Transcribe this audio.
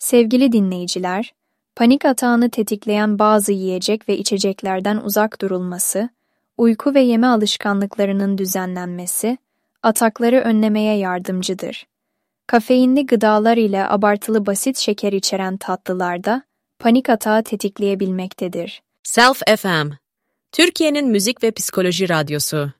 Sevgili dinleyiciler, panik atağını tetikleyen bazı yiyecek ve içeceklerden uzak durulması, uyku ve yeme alışkanlıklarının düzenlenmesi, atakları önlemeye yardımcıdır. Kafeinli gıdalar ile abartılı basit şeker içeren tatlılar da panik atağı tetikleyebilmektedir. Self FM, Türkiye'nin müzik ve psikoloji radyosu.